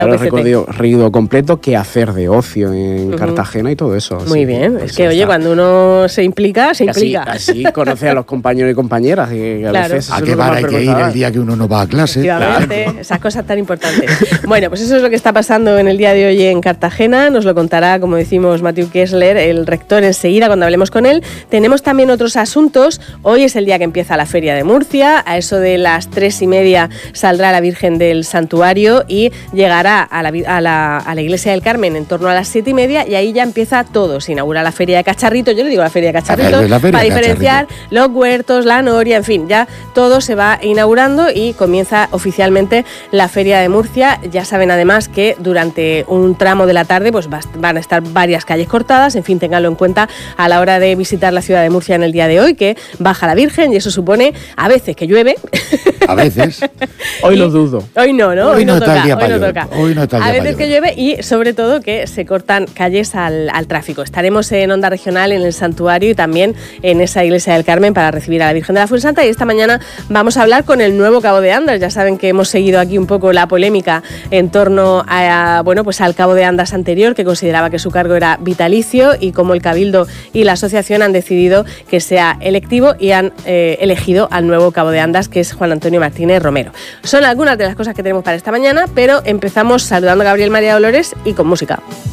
el recorrido completo, qué hacer de ocio en Cartagena y todo eso. Muy bien, es que oye, cuando uno se implica, se implica. Así conoce a los compañeros y compañeras. Que a veces ¿A qué bar hay que ir el día que uno no va a clase? Esas cosas tan importantes. Bueno, pues eso es lo que está pasando en el día de hoy en Cartagena. Nos lo contará, como decimos, Matthew Kessler, el rector, enseguida cuando hablemos con él. Tenemos también otros asuntos. Hoy es el día que empieza la Feria de Murcia. A eso de las 3:30 saldrá la Virgen del Santuario y llegará a la Iglesia del Carmen en torno a las 7:30 y ahí ya empieza todo. Se inaugura la Feria de Cacharritos, yo le digo la Feria de Cacharritos, para diferenciar los huertos, la noria, en fin, ya todo se va inaugurando y comienza oficialmente la Feria de Murcia. Ya saben además que durante un tramo de la tarde pues van a estar varias calles cortadas, en fin, ténganlo en cuenta a la hora de visitar la ciudad de Murcia en el día de hoy, que baja la Virgen y eso supone a veces que llueve. A veces. Hoy lo dudo. Hoy no, ¿no? Hoy no toca. Hoy no está el día a veces que llueve y sobre todo que se cortan calles al tráfico. Estaremos en Onda Regional en el Santuario y también en esa Iglesia del Carmen para recibir a la Virgen de la Fuensanta, y esta mañana vamos a hablar con el nuevo Cabo de Andas. Ya saben que hemos seguido aquí un poco la polémica en torno a, pues al Cabo de Andas anterior, que consideraba que su cargo era vitalicio, y como el Cabildo y la asociación han decidido que sea electivo y han elegido al nuevo Cabo de Andas, que es Juan Antonio Martínez Romero. Son algunas de las cosas que tenemos para esta mañana, pero empezamos saludando a Gabriel María Dolores y con música.